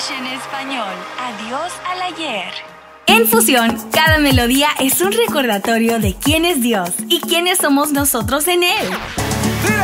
English en español. Adiós al ayer. En Fusión, cada melodía es un recordatorio de quién es Dios y quiénes somos nosotros en Él.